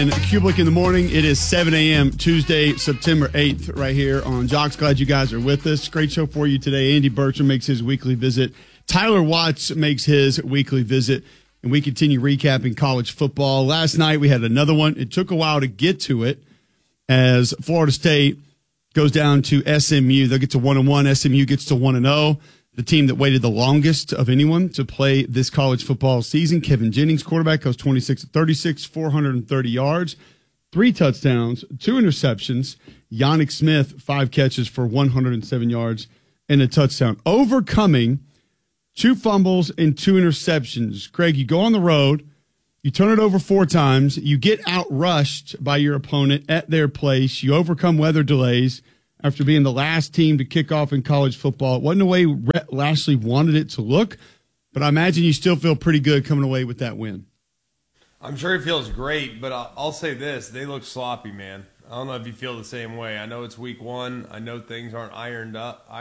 And Kublik in the morning. It is 7 a.m. Tuesday, September 8th, right here on Jocks. Glad you guys are with us. Great show for you today. Andy Bertram makes his weekly visit. Tyler Watts makes his weekly visit. And we continue recapping college football. Last night we had another one. It took a while to get to it as Florida State goes down to SMU. They'll get to 1-1. SMU gets to 1-0. The team that waited the longest of anyone to play this college football season. Kevin Jennings, quarterback, goes 26-36, 430 yards, 3 touchdowns, 2 interceptions. Yannick Smith, 5 catches for 107 yards and a touchdown. Overcoming 2 fumbles and 2 interceptions. Craig, you go on the road, you turn it over 4 times, you get outrushed by your opponent at their place, you overcome weather delays, after being the last team to kick off in college football. It wasn't the way Rhett Lashley wanted it to look, but I imagine you still feel pretty good coming away with that win. I'm sure it feels great, but I'll say this. They look sloppy, man. I don't know if you feel the same way. I know it's week 1. I know things aren't ironed.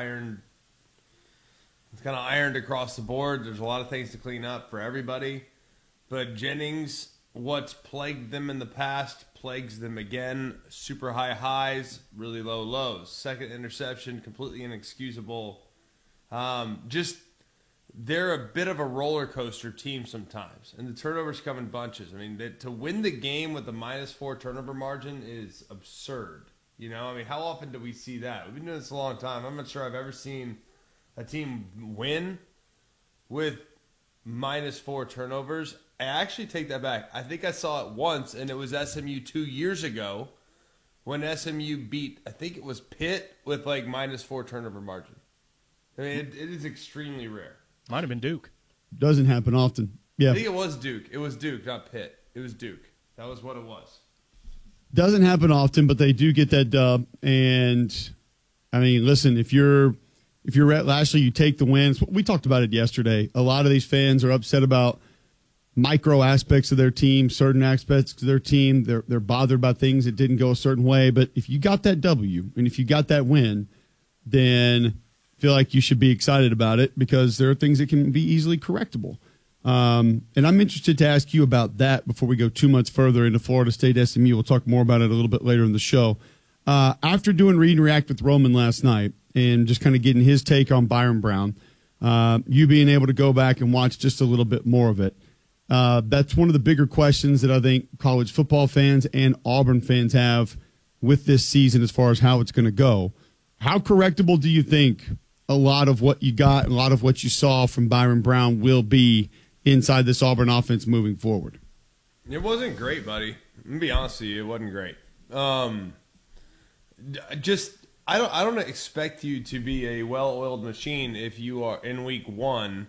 It's kind of ironed across the board. There's a lot of things to clean up for everybody. But Jennings, what's plagued them in the past, plagues them again. Super high highs, really low lows. Second interception, completely inexcusable. They're a bit of a roller coaster team sometimes, and the turnovers come in bunches. I mean, to win the game with a -4 turnover margin is absurd. You know, I mean, how often do we see that? We've been doing this a long time. I'm not sure I've ever seen a team win with -4 turnovers. I actually take that back. I think I saw it once, and it was SMU 2 years ago when SMU beat, I think it was Pitt, with like -4 turnover margin. I mean, it is extremely rare. Might have been Duke. Doesn't happen often. Yeah. I think it was Duke. It was Duke, not Pitt. It was Duke. That was what it was. Doesn't happen often, but they do get that dub. And, I mean, listen, if you're Rhett Lashley, you take the wins. We talked about it yesterday. A lot of these fans are upset about micro aspects of their team, certain aspects of their team. They're bothered about things that didn't go a certain way. But if you got that W and if you got that win, then I feel like you should be excited about it because there are things that can be easily correctable. And I'm interested to ask you about that before we go too much further into Florida State SMU. We'll talk more about it a little bit later in the show. After doing Read and React with Roman last night and just kind of getting his take on Byron Brown, you being able to go back and watch just a little bit more of it, that's one of the bigger questions that I think college football fans and Auburn fans have with this season as far as how it's going to go. How correctable do you think a lot of what you got and a lot of what you saw from Byron Brown will be inside this Auburn offense moving forward? It wasn't great, buddy. I'm going to be honest with you. It wasn't great. I don't expect you to be a well-oiled machine if you are in week 1.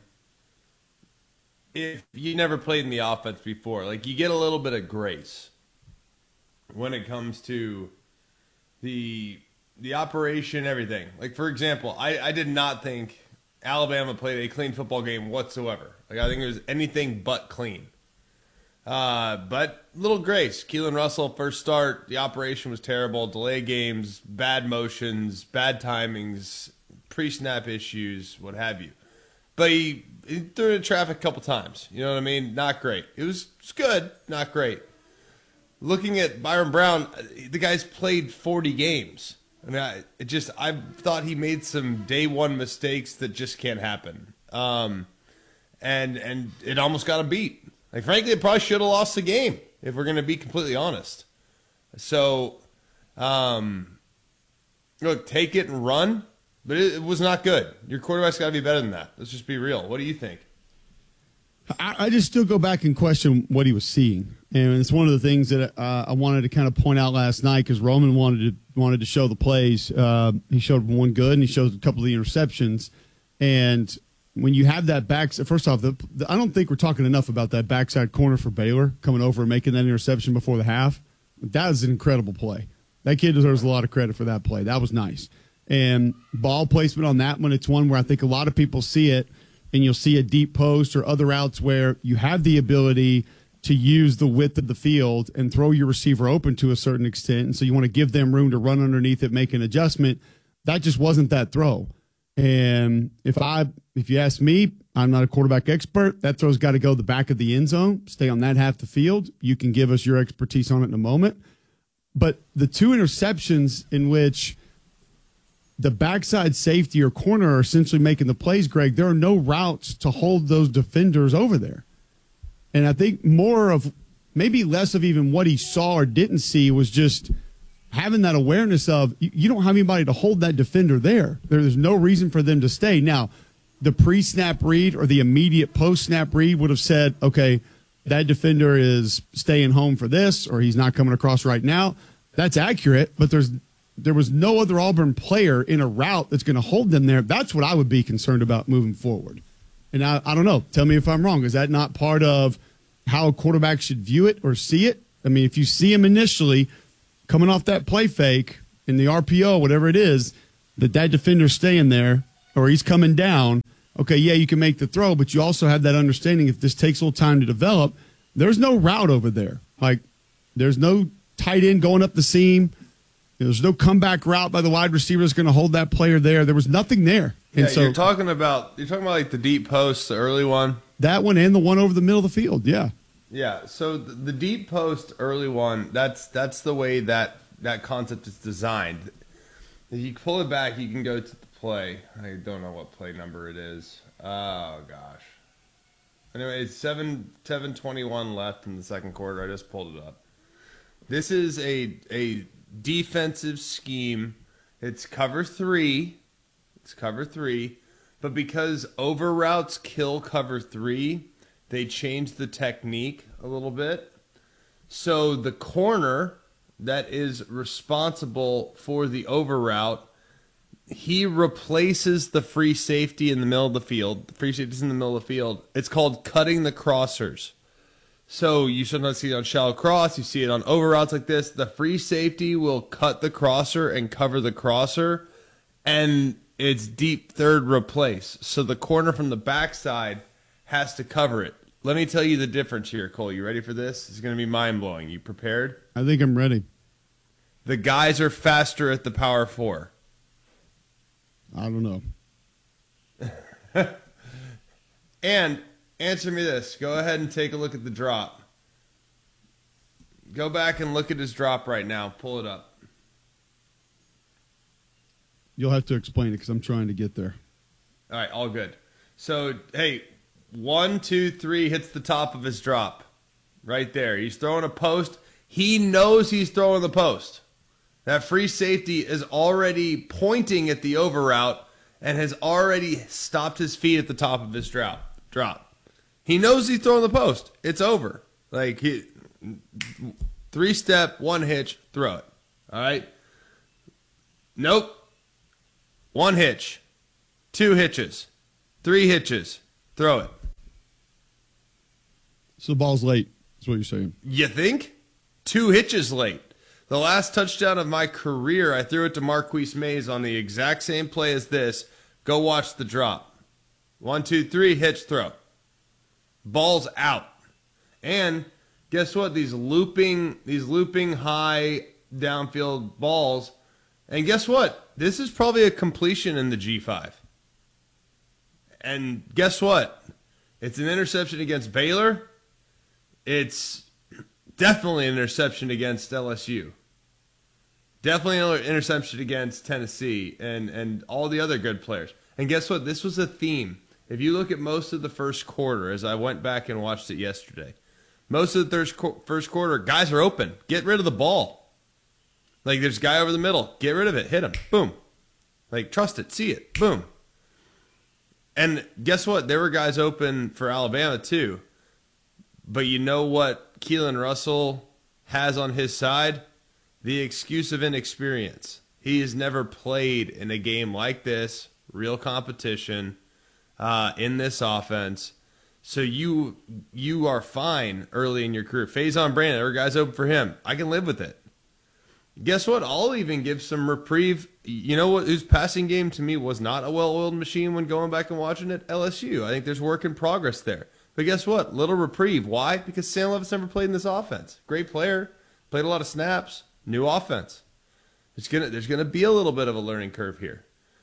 If you never played in the offense before, like you get a little bit of grace when it comes to the operation, everything. Like, for example, I did not think Alabama played a clean football game whatsoever. Like, I think it was anything but clean. But little grace. Keelan Russell, first start, the operation was terrible. Delay games, bad motions, bad timings, pre-snap issues, what have you. But he threw into traffic a couple times. You know what I mean? Not great. It's good, not great. Looking at Byron Brown, the guy's played 40 games. I mean, I thought he made some day one mistakes that just can't happen. And it almost got him beat. Like, frankly, it probably should have lost the game, if we're going to be completely honest. So, look, take it and run, but it was not good. Your quarterback's got to be better than that. Let's just be real. What do you think? I just still go back and question what he was seeing. And it's one of the things that I wanted to kind of point out last night because Roman wanted to show the plays. He showed one good, and he showed a couple of the interceptions. And when you have that first off, I don't think we're talking enough about that backside corner for Baylor coming over and making that interception before the half. That was an incredible play. That kid deserves a lot of credit for that play. That was nice. And ball placement on that one, it's one where I think a lot of people see it, and you'll see a deep post or other routes where you have the ability to use the width of the field and throw your receiver open to a certain extent. And so you want to give them room to run underneath it, make an adjustment. That just wasn't that throw. And if you ask me, I'm not a quarterback expert. That throw's got to go the back of the end zone, stay on that half the field. You can give us your expertise on it in a moment. But the two interceptions in which the backside safety or corner are essentially making the plays, Greg, there are no routes to hold those defenders over there. And I think more of, maybe less of even what he saw or didn't see, was just having that awareness of you don't have anybody to hold that defender there. There's no reason for them to stay. Now, the pre-snap read or the immediate post-snap read would have said, okay, that defender is staying home for this, or he's not coming across right now. That's accurate, but there was no other Auburn player in a route that's going to hold them there. That's what I would be concerned about moving forward. And I don't know. Tell me if I'm wrong. Is that not part of how a quarterback should view it or see it? I mean, if you see him initially coming off that play fake in the RPO, whatever it is, that defender's staying there or he's coming down, okay, yeah, you can make the throw, but you also have that understanding if this takes a little time to develop, there's no route over there. Like, there's no tight end going up the seam. There's no comeback route by the wide receiver that's going to hold that player there. There was nothing there. And yeah, you're talking about like the deep post, the early one. That one and the one over the middle of the field, yeah. Yeah, so the deep post early one, that's the way that concept is designed. If you pull it back, you can go to the play. I don't know what play number it is. Oh, gosh. Anyway, it's 7:21 left in the second quarter. I just pulled it up. This is a defensive scheme. It's cover three. But because over routes kill cover three, they changed the technique a little bit. So the corner that is responsible for the over route, he replaces the free safety in the middle of the field. The free safety's in the middle of the field. It's called cutting the crossers. So you sometimes see it on shallow cross. You see it on over routes like this. The free safety will cut the crosser and cover the crosser, and it's deep third replace. So the corner from the backside has to cover it. Let me tell you the difference here, Cole. You ready for this? It's going to be mind-blowing. You prepared? I think I'm ready. The guys are faster at the power four. I don't know. And answer me this. Go ahead and take a look at the drop. Go back and look at his drop right now. Pull it up. You'll have to explain it because I'm trying to get there. All right, all good. So, hey, 1, 2, 3 hits the top of his drop. Right there. He's throwing a post. He knows he's throwing the post. That free safety is already pointing at the over route and has already stopped his feet at the top of his drop. He knows he's throwing the post. It's over. Like, 3-step, 1 hitch, throw it. All right? Nope. 1 hitch. 2 hitches. 3 hitches. Throw it. So the ball's late. That's what you're saying. You think? 2 hitches late. The last touchdown of my career, I threw it to Marquise Mays on the exact same play as this. Go watch the drop. 1, 2, 3, hitch, throw. Ball's out. And guess what? These looping high downfield balls. And guess what? This is probably a completion in the G5. And guess what? It's an interception against Baylor. It's definitely an interception against LSU. Definitely an interception against Tennessee and all the other good players. And guess what? This was a theme. If you look at most of the first quarter, as I went back and watched it yesterday, most of the first quarter, guys are open. Get rid of the ball. Like, there's a guy over the middle. Get rid of it. Hit him. Boom. Like, trust it. See it. Boom. And guess what? There were guys open for Alabama too. But you know what Keelan Russell has on his side? The excuse of inexperience. He has never played in a game like this, real competition, in this offense. So you are fine early in your career. Faison Brandon, there were guys open for him. I can live with it. Guess what? I'll even give some reprieve. You know what? Whose passing game to me was not a well-oiled machine when going back and watching it? LSU. I think there's work in progress there. But guess what? Little reprieve. Why? Because Sam Levis never played in this offense. Great player. Played a lot of snaps. New offense. There's gonna be a little bit of a learning curve here.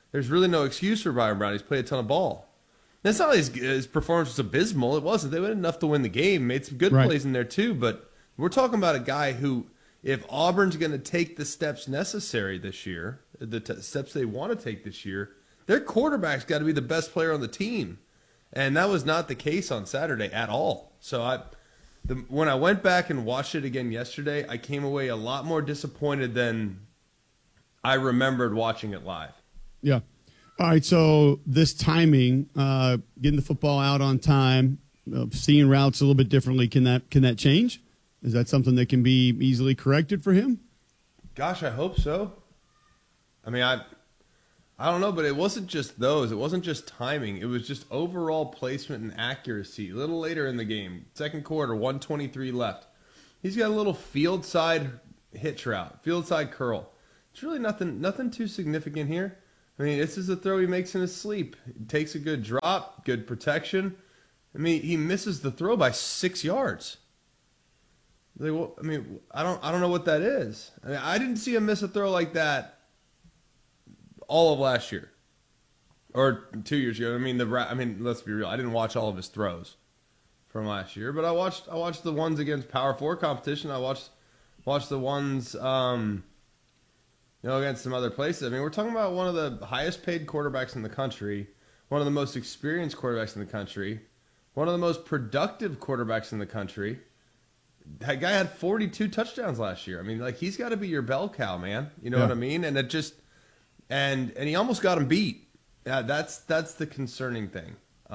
there's really no excuse for Byron Brown. He's played a ton of ball. That's not like his performance was abysmal. It wasn't. They had enough to win the game. Made some good plays in there too. But we're talking about a guy who, if Auburn's going to take the steps necessary this year, the steps they want to take this year, their quarterback's got to be the best player on the team. And that was not the case on Saturday at all. So when I went back and watched it again yesterday, I came away a lot more disappointed than I remembered watching it live. Yeah. All right, so this timing, getting the football out on time, seeing routes a little bit differently, can that change? Is that something that can be easily corrected for him? Gosh, I hope so. I mean, I don't know, but it wasn't just those. It wasn't just timing. It was just overall placement and accuracy. A little later in the game, second quarter, 1:23 left. He's got a little field side hitch route, field side curl. It's really nothing too significant here. I mean, this is a throw he makes in his sleep. He takes a good drop, good protection. I mean, he misses the throw by 6 yards. I don't know what that is. I mean, I didn't see him miss a throw like that all of last year or 2 years ago. I mean, let's be real. I didn't watch all of his throws from last year, but I watched the ones against Power 4 competition. I watched the ones against some other places. I mean, we're talking about one of the highest paid quarterbacks in the country, one of the most experienced quarterbacks in the country, one of the most productive quarterbacks in the country. That guy had 42 touchdowns last year. I mean, like, he's got to be your bell cow, man. You know what I mean? And it just and he almost got him beat. Yeah, that's the concerning thing.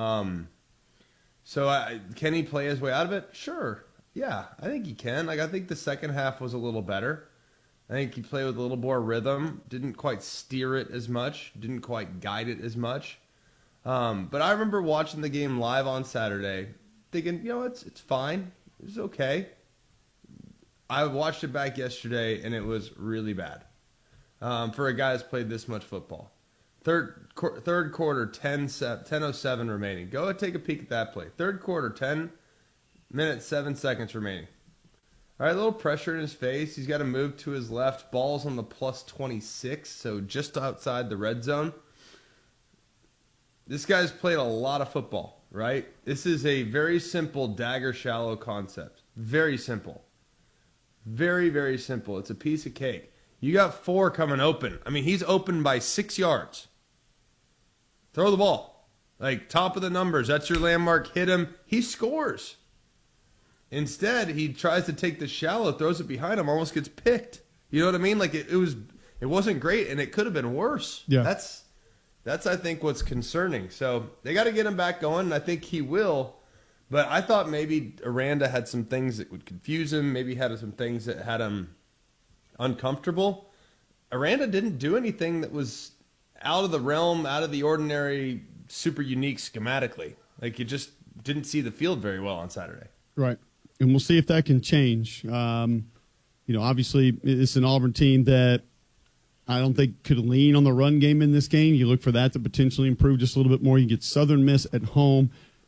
So can he play his way out of it? Sure. Yeah, I think he can. Like, I think the second half was a little better. I think he played with a little more rhythm. Didn't quite steer it as much. Didn't quite guide it as much. But I remember watching the game live on Saturday, thinking, it's fine. It's okay. I watched it back yesterday, and it was really bad for a guy that's played this much football. Third quarter, 10:07 remaining. Go and take a peek at that play. Third quarter, 10 minutes, 7 seconds remaining. All right, a little pressure in his face. He's got to move to his left. Ball's on the plus 26, so just outside the red zone. This guy's played a lot of football, right? This is a very simple dagger shallow concept. Very simple. Very, very simple. It's a piece of cake. You got 4 coming open. I mean, he's open by 6 yards. Throw the ball. Like, top of the numbers. That's your landmark. Hit him. He scores. Instead, he tries to take the shallow, throws it behind him, almost gets picked. You know what I mean? Like, it wasn't great, and it could have been worse. Yeah. That's I think what's concerning. So they got to get him back going, and I think he will. But I thought maybe Aranda had some things that would confuse him. Maybe had some things that had him uncomfortable. Aranda didn't do anything that was out of the realm, out of the ordinary, super unique schematically. Like, you just didn't see the field very well on Saturday. Right. And we'll see if that can change. Obviously, it's an Auburn team that I don't think could lean on the run game in this game. You look for that to potentially improve just a little bit more. You get Southern Miss at home,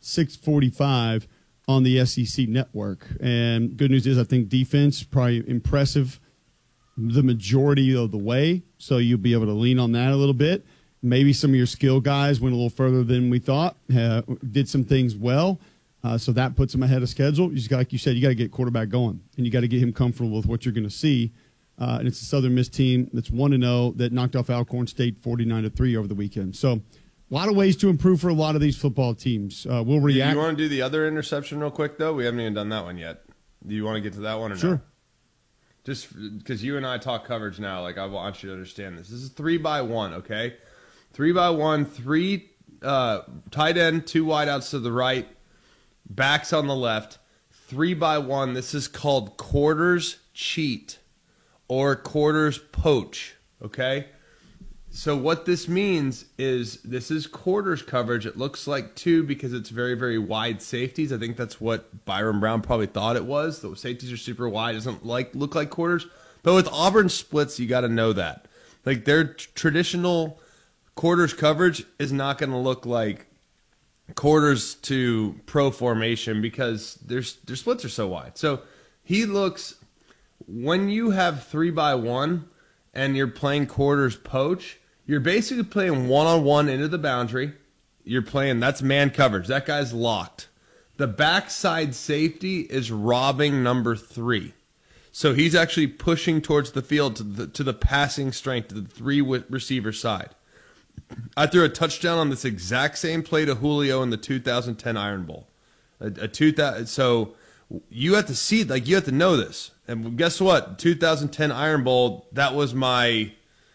6:45 on the SEC network. And good news is I think defense probably impressive the majority of the way, so you'll be able to lean on that a little bit. Maybe some of your skill guys went a little further than we thought, did some things well. So that puts him ahead of schedule. You just got, like you said, you got to get quarterback going, and you got to get him comfortable with what you're going to see. And it's a Southern Miss team that's 1-0 that knocked off Alcorn State 49-3 over the weekend. So a lot of ways to improve for a lot of these football teams. We'll react. You want to do the other interception real quick, though? We haven't even done that one yet. Do you want to get to that one or Sure. not? Just because you and I talk coverage now, like, I want you to understand this. This is 3-by-1, okay? 3-by-1, 3 tight end, 2 wideouts to the right, backs on the left, 3-by-1. This is called quarters cheat or quarters poach, okay? So what this means is this is quarters coverage. It looks like 2 because it's very, very wide safeties. I think that's what Byron Brown probably thought it was. The safeties are super wide. It doesn't look like quarters. But with Auburn splits, you got to know that. Like, their traditional quarters coverage is not going to look like quarters to pro formation because their splits are so wide. So he looks, when you have 3-by-1 and you're playing quarters poach, You're basically playing one-on-one into the boundary. You're playing, that's man coverage. That guy's locked. The backside safety is robbing number 3. So he's actually pushing towards the field to the passing strength to the 3 receiver side. I threw a touchdown on this exact same play to Julio in the 2010 Iron Bowl. So you have to see, like, you have to know this. And guess what? 2010 Iron Bowl, that was my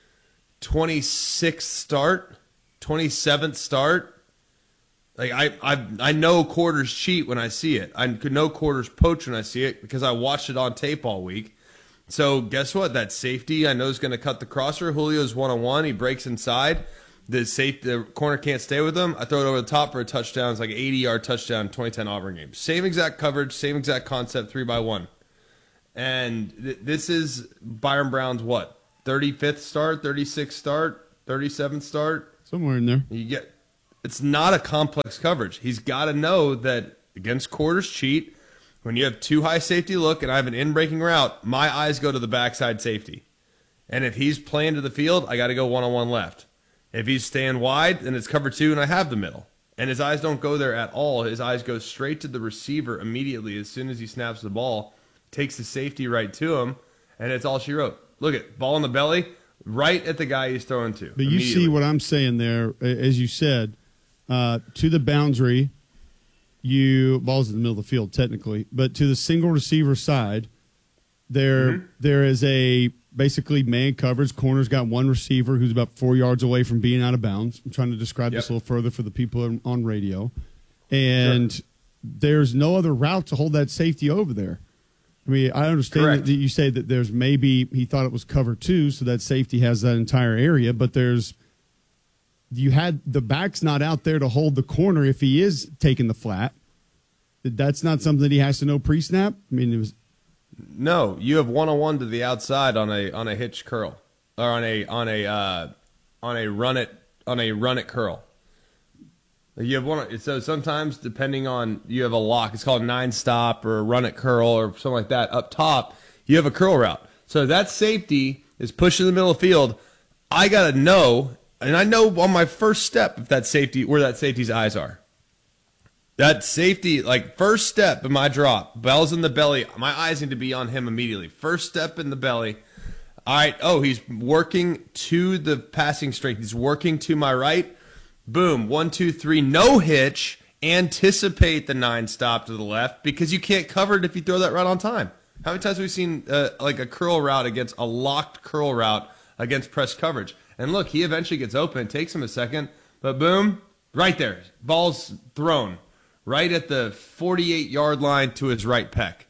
26th start, 27th start. Like I know quarters cheat when I see it. I could know quarters poach when I see it because I watched it on tape all week. So guess what? That safety I know is going to cut the crosser. Julio's one-on-one. He breaks inside. The corner can't stay with him. I throw it over the top for a touchdown. It's like an 80-yard touchdown, 2010 Auburn game. Same exact coverage, same exact concept, 3-by-1. And this is Byron Brown's what? 35th start, 36th start, 37th start? Somewhere in there. It's not a complex coverage. He's got to know that against quarters cheat, when you have too high safety look and I have an in-breaking route, my eyes go to the backside safety. And if he's playing to the field, I got to go one-on-one left. If he's staying wide, then it's cover 2 and I have the middle. And his eyes don't go there at all. His eyes go straight to the receiver immediately as soon as he snaps the ball, takes the safety right to him, and it's all she wrote. Look at ball in the belly, right at the guy he's throwing to. But you see what I'm saying there, as you said, to the boundary, ball's in the middle of the field technically, but to the single receiver side, there is a basically man coverage. Corner's got one receiver who's about 4 yards away from being out of bounds. I'm trying to describe this a little further for the people on radio. And there's no other route to hold that safety over there. I mean, I understand that you say that there's maybe he thought it was cover 2, so that safety has that entire area, but the back's not out there to hold the corner if he is taking the flat. That's not something that he has to know pre-snap. I mean, no. You have one-on-one to the outside on a hitch curl or on a run it curl. You have one. So sometimes depending on you have a lock. It's called 9-stop or a run it curl or something like that. Up top, you have a curl route. So that safety is pushing the middle of the field. I gotta know. And I know on my first step if that safety where that safety's eyes are. That safety, like first step in my drop, bell's in the belly. My eyes need to be on him immediately. First step in the belly. All right. Oh, he's working to the passing strength. He's working to my right. Boom. 1, 2, 3. No hitch. Anticipate the 9-stop to the left because you can't cover it if you throw that right on time. How many times have we seen like a curl route against a locked curl route against press coverage? And look, he eventually gets open. It takes him a second, but boom, right there. Ball's thrown right at the 48-yard line to his right pec.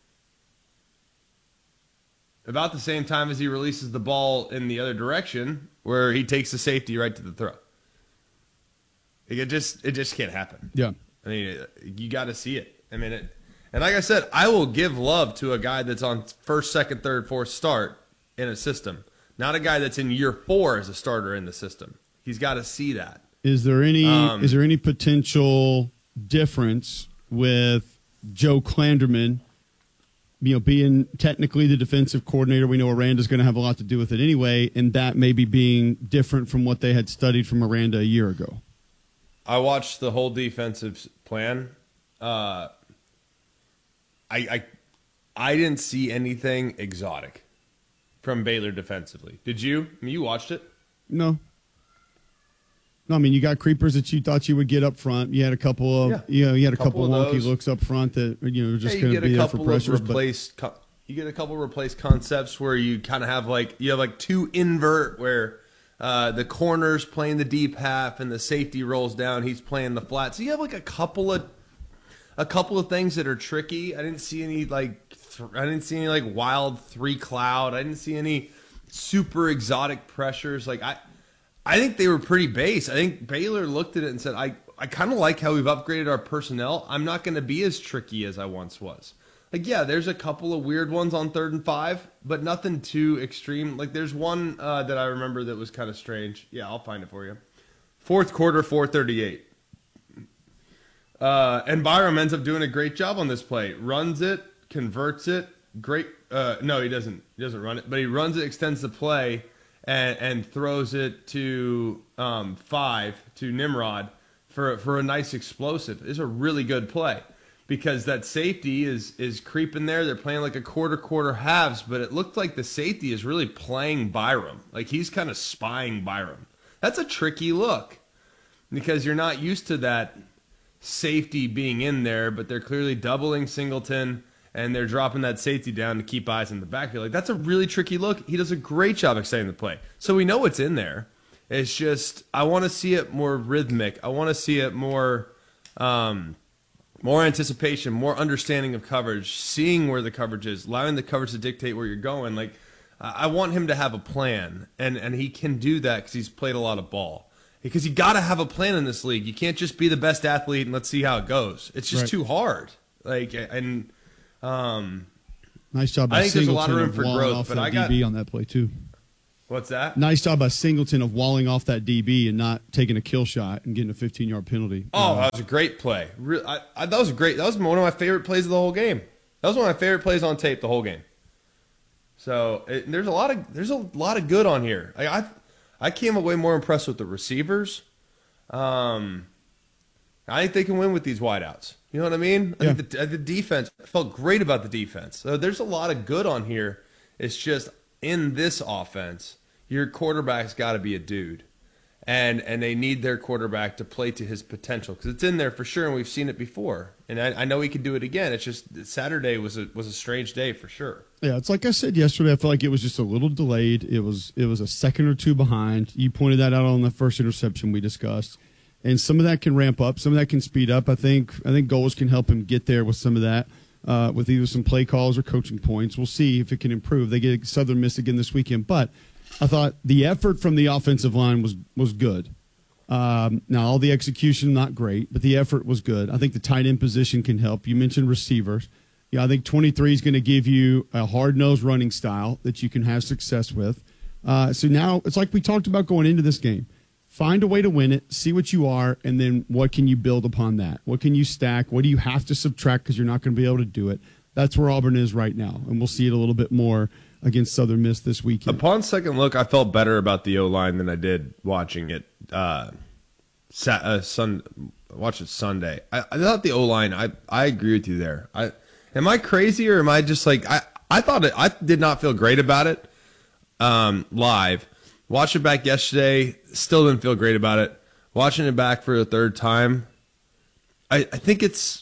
About the same time as he releases the ball in the other direction where he takes the safety right to the throw. It just can't happen. Yeah. I mean, you got to see it. I mean, and like I said, I will give love to a guy that's on first, second, third, fourth start in a system. Not a guy that's in year 4 as a starter in the system. He's got to see that. Is there any potential difference with Joe Klanderman, being technically the defensive coordinator? We know Aranda's going to have a lot to do with it anyway, and that maybe being different from what they had studied from Aranda a year ago. I watched the whole defensive plan. I didn't see anything exotic from Baylor defensively. Did you? I mean, you watched it? No, I mean, you got creepers that you thought you would get up front. You had a couple of, you had a couple of wonky looks up front that just going to be there for pressures. You get a couple of replaced concepts where you kind of have you have 2 invert where the corner's playing the deep half and the safety rolls down. He's playing the flat. So you have a couple of things that are tricky. I didn't see any wild 3 cloud. I didn't see any super exotic pressures. I think they were pretty base. I think Baylor looked at it and said, I kind of like how we've upgraded our personnel. I'm not going to be as tricky as I once was. There's a couple of weird ones on 3rd and 5, but nothing too extreme. There's one that I remember that was kind of strange. Yeah, I'll find it for you. 4th quarter, 4:38. And Byram ends up doing a great job on this play. Runs it, converts it. Great. No, he doesn't. He doesn't run it, but he runs it, extends the play, and throws it to 5 to Nimrod for a nice explosive. It's a really good play because that safety is creeping there. They're playing like a quarter halves, but it looked like the safety is really playing Byram. Like he's kind of spying Byram. That's a tricky look because you're not used to that safety being in there, but they're clearly doubling Singleton and they're dropping that safety down to keep eyes in the backfield. Like that's a really tricky look. He does a great job extending the play. So we know it's in there. It's just I want to see it more rhythmic. I want to see it more anticipation, more understanding of coverage, seeing where the coverage is, allowing the coverage to dictate where you're going. Like I want him to have a plan, and he can do that because he's played a lot of ball. Because you got to have a plan in this league. You can't just be the best athlete and let's see how it goes. It's just too hard. Like and nice job by I think Singleton there's a lot of room of for walling growth, off but that I got DB on that play too. What's that? Nice job by Singleton of walling off that DB and not taking a kill shot and getting a 15-yard penalty. Oh, that was a great play. That was great. That was one of my favorite plays of the whole game. That was one of my favorite plays on tape the whole game. So there's a lot of good on here. I came away more impressed with the receivers. I think they can win with these wideouts. You know what I mean? I think the defense, I felt great about the defense. So there's a lot of good on here. It's just in this offense, your quarterback's got to be a dude. And they need their quarterback to play to his potential because it's in there for sure, and we've seen it before. And I know he can do it again. It's just Saturday was a strange day for sure. Yeah, it's like I said yesterday. I feel like it was just a little delayed. It was a second or two behind. You pointed that out on the first interception we discussed, and some of that can ramp up, some of that can speed up. I think goals can help him get there with some of that, with either some play calls or coaching points. We'll see if it can improve. They get Southern Miss again this weekend, but I thought the effort from the offensive line was good. Now, all the execution, not great, but the effort was good. I think the tight end position can help. You mentioned receivers. Yeah, I think 23 is going to give you a hard-nosed running style that you can have success with. So now it's like we talked about going into this game. Find a way to win it, see what you are, and then what can you build upon that? What can you stack? What do you have to subtract because you're not going to be able to do it? That's where Auburn is right now, and we'll see it a little bit more against Southern Miss this weekend. Upon second look, I felt better about the O-line than I did watching it watch it Sunday. I thought the O-line, I agree with you there. Am I crazy or am I just like I thought it, I did not feel great about it live. Watched it back yesterday, still didn't feel great about it. Watching it back for a third time, I think it's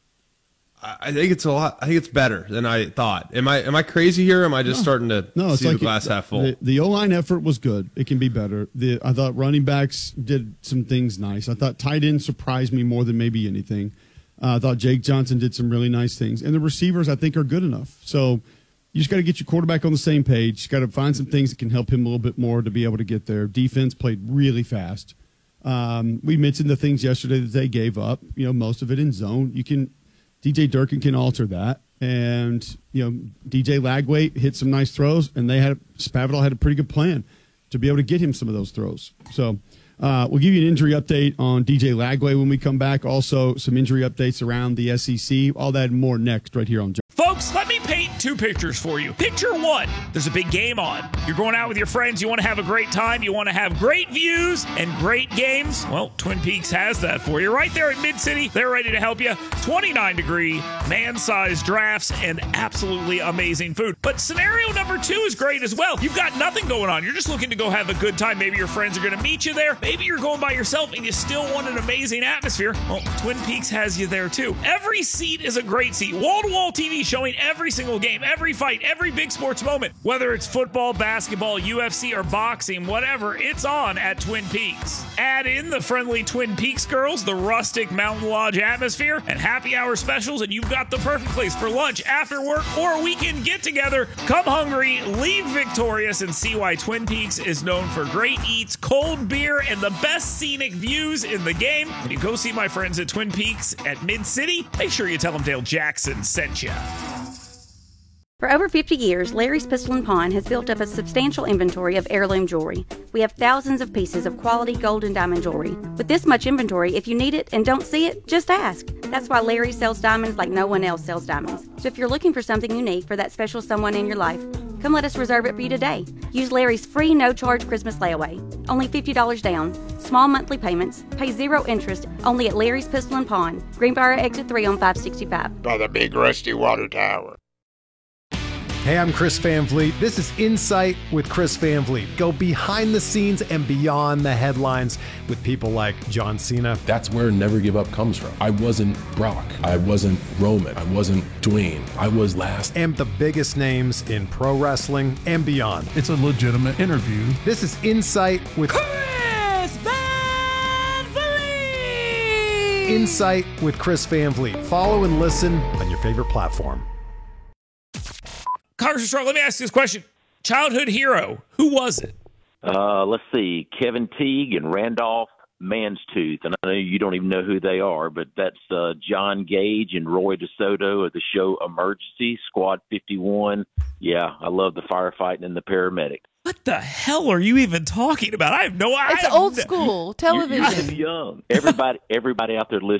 a lot. I think it's better than I thought. Am I crazy here? Or am I just starting to see the glass half full? The O-line effort was good. It can be better. I thought running backs did some things nice. I thought tight end surprised me more than maybe anything. I thought Jake Johnson did some really nice things. And the receivers, I think, are good enough. So you just got to get your quarterback on the same page. You got to find some things that can help him a little bit more to be able to get there. Defense played really fast. We mentioned the things yesterday that they gave up. Most of it in zone. DJ Durkin can alter that. And, DJ Lagway hit some nice throws, and Spavital had a pretty good plan to be able to get him some of those throws. So we'll give you an injury update on DJ Lagway when we come back. Also, some injury updates around the SEC. All that and more next right here on Folks, let me paint two pictures for you. Picture one, there's a big game on. You're going out with your friends. You want to have a great time. You want to have great views and great games. Well, Twin Peaks has that for you. Right there at Mid-City, they're ready to help you. 29-degree, man-sized drafts, and absolutely amazing food. But scenario number two is great as well. You've got nothing going on. You're just looking to go have a good time. Maybe your friends are going to meet you there. Maybe you're going by yourself and you still want an amazing atmosphere. Well, Twin Peaks has you there too. Every seat is a great seat. Wall-to-wall TV showing every single game, every fight, every big sports moment. Whether it's football, basketball, UFC, or boxing, whatever, it's on at Twin Peaks. Add in the friendly Twin Peaks girls, the rustic Mountain Lodge atmosphere, and happy hour specials, and you've got the perfect place for lunch, after work, or a weekend get-together. Come hungry, leave victorious, and see why Twin Peaks is known for great eats, cold beer, and the best scenic views in the game. When you go see my friends at Twin Peaks at Mid-City, make sure you tell them Dale Jackson sent you. For over 50 years, Larry's Pistol and Pawn has built up a substantial inventory of heirloom jewelry. We have thousands of pieces of quality gold and diamond jewelry. With this much inventory, if you need it and don't see it, just ask. That's why Larry sells diamonds like no one else sells diamonds. So if you're looking for something unique for that special someone in your life, come let us reserve it for you today. Use Larry's free no-charge Christmas layaway. Only $50 down. Small monthly payments. Pay 0 interest. Only at Larry's Pistol and Pawn. Greenbrier Exit 3 on 565. By the big rusty water tower. Hey, I'm Chris Van Vliet. This is Insight with Chris Van Vliet. Go behind the scenes and beyond the headlines with people like John Cena. That's where Never Give Up comes from. I wasn't Brock. I wasn't Roman. I wasn't Dwayne. I was last. And the biggest names in pro wrestling and beyond. It's a legitimate interview. This is Insight with Chris Van Vliet. Insight with Chris Van Vliet. Follow and listen on your favorite platform. Congressman Strong, let me ask you this question. Childhood hero, who was it? Let's see, Kevin Teague and Randolph Manstooth. And I know you don't even know who they are, but that's John Gage and Roy DeSoto of the show Emergency, Squad 51. Yeah, I love the firefighting and the paramedic. What the hell are you even talking about? I have no idea. It's old school television. You're young. Everybody out there listening